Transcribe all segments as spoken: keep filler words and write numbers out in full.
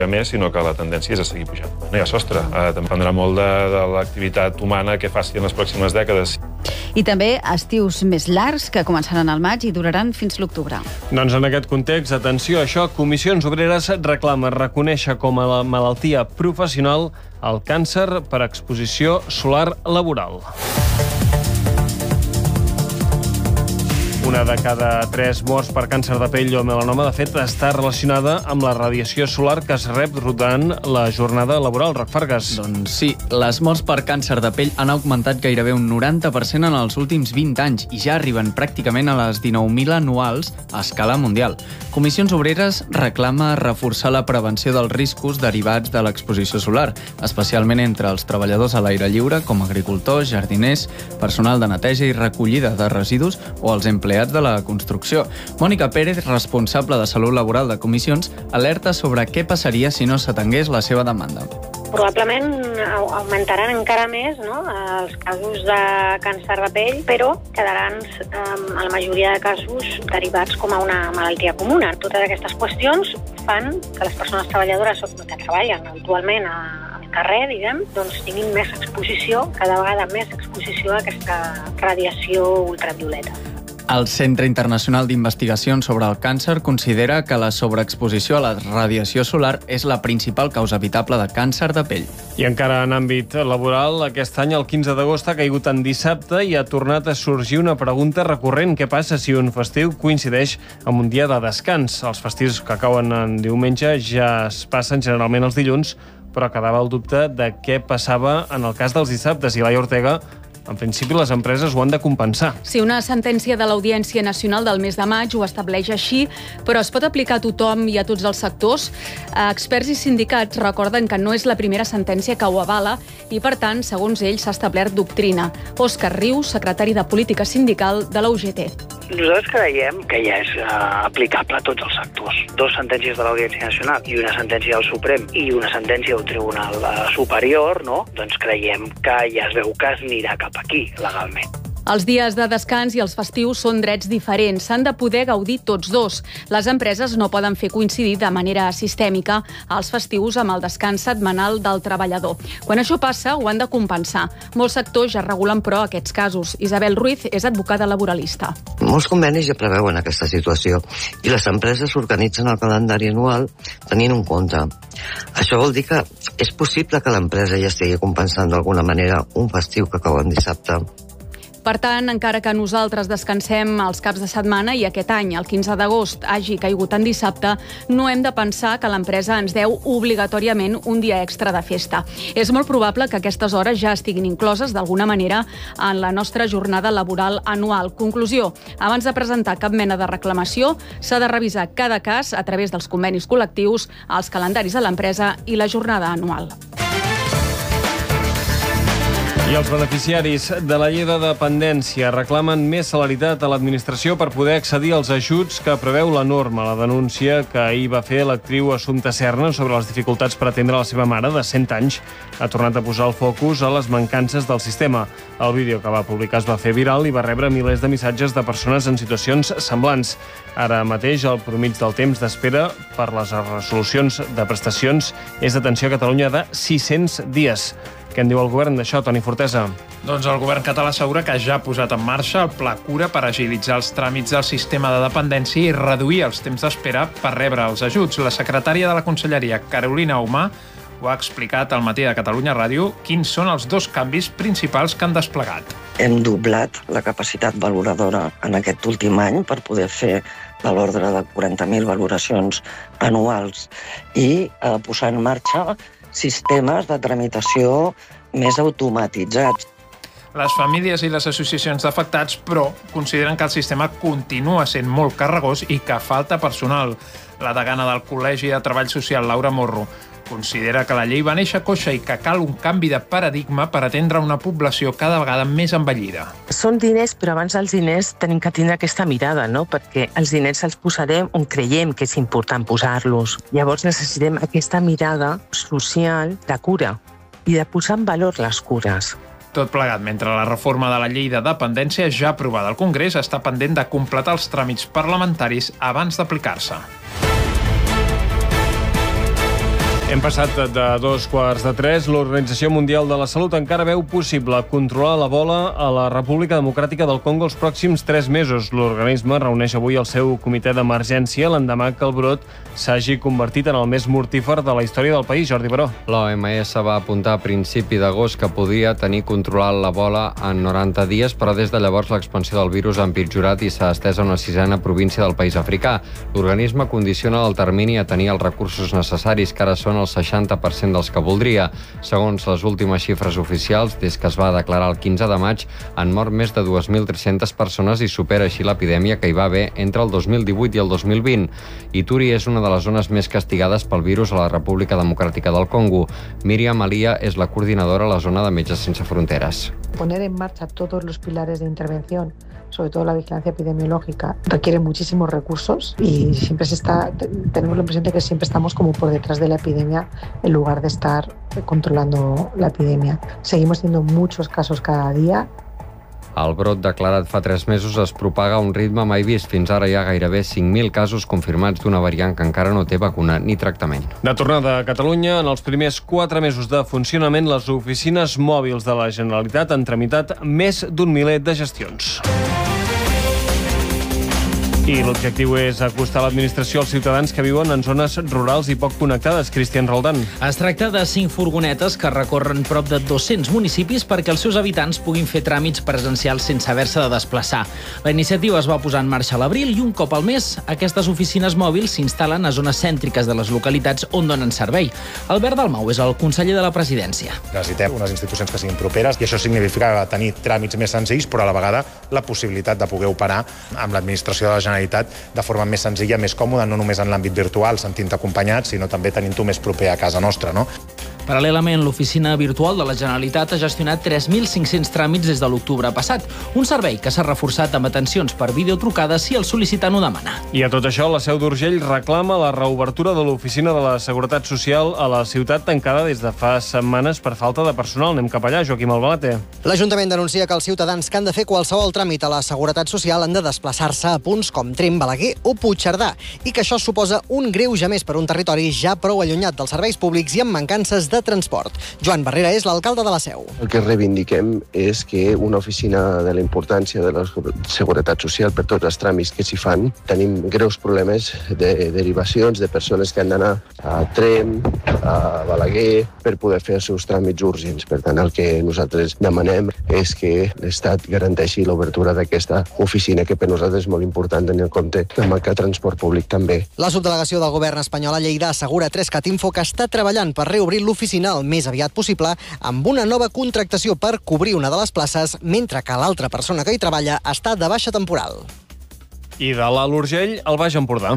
més, sinó que la tendència és a seguir pujant. No hi ha sostre. Dependrà molt de, de l'activitat humana que faci en les pròximes dècades. I també estius més llargs que començaran al maig i duraran fins l'octubre. Doncs en aquest context, atenció a això, Comissions Obreres reclama reconèixer com a malaltia professional el càncer per exposició solar laboral. Una de cada tres morts per càncer de pell o melanoma, de fet, està relacionada amb la radiació solar que es rep durant la jornada laboral. Roc Fargas. Doncs sí, les morts per càncer de pell han augmentat gairebé un noranta per cent en els últims vint anys i ja arriben pràcticament a les dinou mil anuals a escala mundial. Comissions Obreres reclama reforçar la prevenció dels riscos derivats de l'exposició solar, especialment entre els treballadors a l'aire lliure, com agricultors, jardiners, personal de neteja i recollida de residus o els empleats de la construcció. Mònica Pérez, responsable de Salut Laboral de Comissions, alerta sobre què passaria si no s'atengués la seva demanda. Probablement augmentaran encara més, no?, els casos de càncer de pell, però quedaran, en la majoria de casos, derivats com a una malaltia comuna. Totes aquestes qüestions fan que les persones treballadores que treballen habitualment al carrer, diguem, doncs tinguin més exposició, cada vegada més exposició a aquesta radiació ultravioleta. El Centre Internacional d'Investigacions sobre el Càncer considera que la sobreexposició a la radiació solar és la principal causa evitable de càncer de pell. I encara en àmbit laboral, aquest any el quinze d'agost ha caigut en dissabte i ha tornat a sorgir una pregunta recurrent. Què passa si un festiu coincideix amb un dia de descans? Els festius que cauen en diumenge ja es passen generalment els dilluns, però quedava el dubte de què passava en el cas dels dissabtes. I Laia Ortega, en principi, les empreses ho han de compensar. Sí, una sentència de l'Audiència Nacional del mes de maig ho estableix així, però es pot aplicar a tothom i a tots els sectors. Experts i sindicats recorden que no és la primera sentència que ho avala i, per tant, segons ells, s'ha establert doctrina. Òscar Rius, secretari de Política Sindical de la U G T. Nosaltres creiem que ja és uh, aplicable a tots els sectors. Dos sentències de l'Audiència Nacional i una sentència del Suprem i una sentència d'un tribunal uh, superior, no? Doncs creiem que ja es veu que es anirà cap aquí, legalment. Els dies de descans i els festius són drets diferents. S'han de poder gaudir tots dos. Les empreses no poden fer coincidir de manera sistèmica els festius amb el descans setmanal del treballador. Quan això passa, ho han de compensar. Molts sectors ja regulen, però, aquests casos. Isabel Ruiz és advocada laboralista. Molts convenis ja preveuen aquesta situació i les empreses organitzen el calendari anual tenint en compte. Això vol dir que és possible que l'empresa ja estigui compensant d'alguna manera un festiu que cau en dissabte. Per tant, encara que nosaltres descansem els caps de setmana i aquest any, el quinze d'agost, hagi caigut en dissabte, no hem de pensar que l'empresa ens deu obligatòriament un dia extra de festa. És molt probable que aquestes hores ja estiguin incloses d'alguna manera en la nostra jornada laboral anual. Conclusió, abans de presentar cap mena de reclamació, s'ha de revisar cada cas a través dels convenis col·lectius, els calendaris de l'empresa i la jornada anual. I els beneficiaris de la llei de dependència reclamen més celeritat a l'administració per poder accedir als ajuts que preveu la norma. La denúncia que ahir va fer l'actriu Assumpta Serna sobre les dificultats per atendre la seva mare de cent anys ha tornat a posar el focus a les mancances del sistema. El vídeo que va publicar es va fer viral i va rebre milers de missatges de persones en situacions semblants. Ara mateix, el promig del temps d'espera per les resolucions de prestacions és, atenció a Catalunya, de sis-cents dies. Què en diu el govern d'això, Toni Fortesa? Doncs el govern català assegura que ja ha posat en marxa el Pla Cura per agilitzar els tràmits del sistema de dependència i reduir els temps d'espera per rebre els ajuts. La secretària de la Conselleria, Carolina Humà, ho ha explicat al Matí de Catalunya Ràdio quins són els dos canvis principals que han desplegat. Hem doblat la capacitat valoradora en aquest últim any per poder fer de l'ordre de quaranta mil valoracions anuals i eh, posar en marxa sistemes de tramitació més automatitzats. Les famílies i les associacions d'afectats, però, consideren que el sistema continua sent molt carregós i que falta personal. La degana del Col·legi de Treball Social, Laura Morro, considera que la llei va néixer coixa i que cal un canvi de paradigma per atendre una població cada vegada més envellida. Són diners, però abans dels diners tenim que tindre aquesta mirada, no? Perquè els diners els posarem on creiem que és important posar-los. Llavors necessitem aquesta mirada social de cura i de posar en valor les cures. Tot plegat, mentre la reforma de la llei de dependència ja aprovada al Congrés està pendent de completar els tràmits parlamentaris abans d'aplicar-se. Hem passat de dos quarts de tres. L'Organització Mundial de la Salut encara veu possible controlar l'Ebola a la República Democràtica del Congo els pròxims tres mesos. L'organisme reuneix avui el seu comitè d'emergència l'endemà que el brot s'hagi convertit en el més mortífer de la història del país. Jordi Baró. L'O M S va apuntar a principi d'agost que podia tenir controlat l'Ebola en noranta dies, però des de llavors l'expansió del virus ha empitjorat i s'ha estès a una sisena província del país africà. L'organisme condiciona el termini a tenir els recursos necessaris, que ara són el seixanta per cent dels que voldria. Segons les últimes xifres oficials, des que es va declarar el quinze de maig, han mort més de dues mil tres-centes persones i supera així l'epidèmia que hi va haver entre el dos mil divuit i el dos mil vint. Ituri és una de les zones més castigades pel virus a la República Democràtica del Congo. Míriam Alia és la coordinadora a la zona de Metges Sense Fronteras. Poner en marcha todos los pilares de intervención, sobre todo la vigilancia epidemiológica, requiere muchísimos recursos y siempre se está, tenemos la impresión de que siempre estamos como por detrás de la epidemia en lugar de estar controlando la epidemia. Seguimos teniendo muchos casos cada día. El brot declarat fa tres mesos es propaga a un ritme mai vist. Fins ara hi ha gairebé cinc mil casos confirmats d'una variant que encara no té vacuna ni tractament. De tornada a Catalunya, en els primers quatre mesos de funcionament, les oficines mòbils de la Generalitat han tramitat més d'un miler de gestions. I l'objectiu és acostar l'administració als ciutadans que viuen en zones rurals i poc connectades. Cristian Roldán. Es tracta de cinc furgonetes que recorren prop de dos-cents municipis perquè els seus habitants puguin fer tràmits presencials sense haver-se de desplaçar. La iniciativa es va posar en marxa a l'abril i un cop al mes aquestes oficines mòbils s'instal·len a zones cèntriques de les localitats on donen servei. Albert Dalmau és el conseller de la presidència. Necessitem unes institucions que siguin properes i això significa tenir tràmits més senzills, però a la vegada la possibilitat de poder operar amb l'administració de la Generalitat de forma més senzilla, més còmoda, no només en l'àmbit virtual, sentint-te acompanyat, sinó també tenint-ho més proper a casa nostra, no? Paral·lelament, l'oficina virtual de la Generalitat ha gestionat tres mil cinc-cents tràmits des de l'octubre passat, un servei que s'ha reforçat amb atencions per videotrucada si el sol·licitant ho demana. I a tot això, la Seu d'Urgell reclama la reobertura de l'oficina de la Seguretat Social a la ciutat tancada des de fa setmanes per falta de personal. Anem cap allà, Joaquim Albalate. L'Ajuntament denuncia que els ciutadans que han de fer qualsevol tràmit a la Seguretat Social han de desplaçar-se a punts com Tremp, Balaguer o Puigcerdà i que això suposa un greuge més per un territori ja prou allunyat dels serveis públics i amb mancances de transport. Joan Barrera és l'alcalde de la Seu. El que reivindiquem és que una oficina de la importància de la Seguretat Social per tots els tràmits que s'hi fan, tenim greus problemes de derivacions de persones que han d'anar a Tremp, a Balaguer, per poder fer els seus tràmits urgents. Per tant, el que nosaltres demanem és que l'Estat garanteixi l'obertura d'aquesta oficina, que per nosaltres és molt important tenir en compte la manca de transport públic també. La subdelegació del govern espanyol a Lleida assegura a Trescat Info que està treballant per reobrir l'oficina el més aviat possible amb una nova contractació per cobrir una de les places, mentre que l'altra persona que hi treballa està de baixa temporal. I de l'Alt Urgell al Baix Empordà,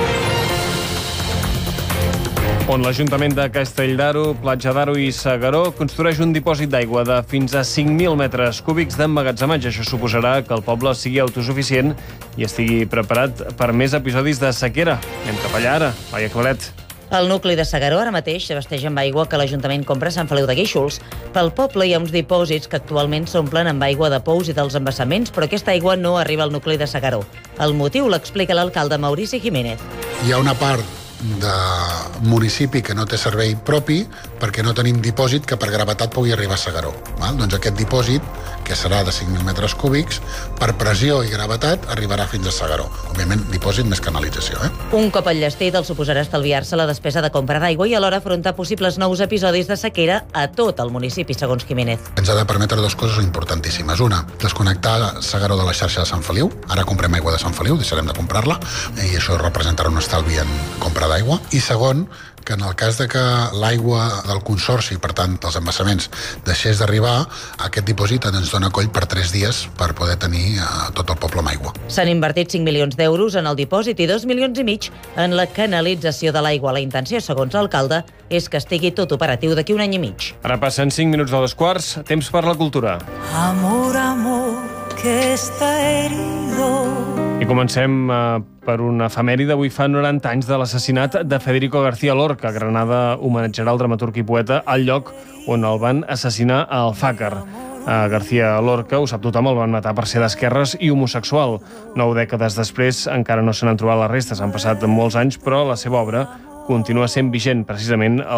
on l'Ajuntament de Castelldaro, Platja d'Aro i S'Agaró construeix un dipòsit d'aigua de fins a cinc mil metres cúbics d'emmagatzematge. Això suposarà que el poble sigui autosuficient i estigui preparat per més episodis de sequera. Anem cap allà ara. Laia Claret. El nucli de S'Agaró ara mateix s'abasteix amb aigua que l'Ajuntament compra a Sant Feliu de Guíxols. Pel poble hi ha uns dipòsits que actualment s'omplen amb aigua de pous i dels embassaments, però aquesta aigua no arriba al nucli de S'Agaró. El motiu l'explica l'alcalde Maurici Jiménez. Hi ha una part de municipi que no té servei propi perquè no tenim dipòsit que per gravetat pugui arribar a S'Agaró. Val? Doncs aquest dipòsit, que serà de cinc mil metres cúbics, per pressió i gravetat arribarà fins a S'Agaró. Òbviament, dipòsit més canalització. Eh? Un cop enllestit, el suposarà estalviar-se la despesa de compra d'aigua i alhora afrontar possibles nous episodis de sequera a tot el municipi, segons Jiménez. Ens ha de permetre dues coses importantíssimes. Una, desconnectar S'Agaró de la xarxa de Sant Feliu. Ara comprem aigua de Sant Feliu, deixarem de comprar-la, i això representarà un estalvi en compra d'aigua. I segon, que en el cas de que l'aigua del consorci, per tant, dels embassaments, deixés d'arribar, aquest dipòsit ens dona coll per tres dies per poder tenir eh, tot el poble amb aigua. S'han invertit cinc milions d'euros en el dipòsit i dos milions i mig en la canalització de l'aigua. La intenció, segons l'alcalde, és que estigui tot operatiu d'aquí un any i mig. Ara passen cinc minuts de dos quarts, temps per la cultura. Amor, amor, que està herido. I comencem eh, per una efemèride. Avui fa noranta anys de l'assassinat de Federico García Lorca. Granada homenatjarà el dramaturg i poeta al lloc on el van assassinar a Alfàcar. A García Lorca, ho sap tothom, el van matar per ser d'esquerres i homosexual. Nou dècades després encara no se n'han trobat les restes. Han passat molts anys, però la seva obra continua sent vigent, precisament